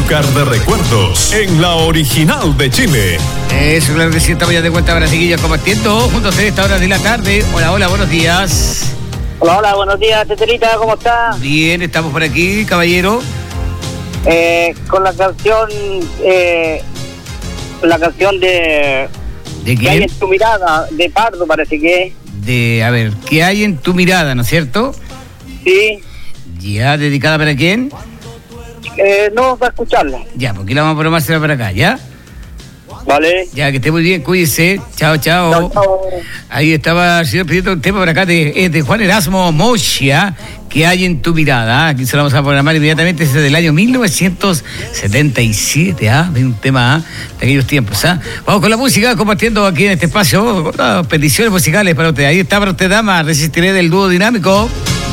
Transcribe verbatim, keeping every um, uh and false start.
Azúcar de recuerdos en la original de Chile. Eso, claro que sí, estamos ya de vuelta para chiquillos compartiendo juntos a ustedes esta hora de la tarde. Hola, hola, buenos días. Hola, hola, buenos días, Tetelita, ¿cómo está? Bien, estamos por aquí, caballero. Eh, con la canción, eh, la canción de... ¿De ¿Qué hay quién? en tu mirada? De Pardo, parece que. De, a ver, ¿qué hay en tu mirada, no es cierto? Sí. Ya, ¿dedicada para quién? Eh, no, para escucharla. Ya, porque la vamos a programársela para acá, ¿ya? Vale. Ya, que esté muy bien, cuídese. Chao, chao. Chao, chao. Ahí estaba el señor pidiendo un tema por acá de, de Juan Erasmo Moschia, ¿qué hay en tu mirada? Aquí se lo vamos a programar inmediatamente desde el año mil novecientos setenta y siete, ¿ah? De un tema, ¿ah? De aquellos tiempos, ¿ah? Vamos con la música, compartiendo aquí en este espacio oh, peticiones musicales para usted. Ahí está para usted, dama, Resistiré del dúo dinámico.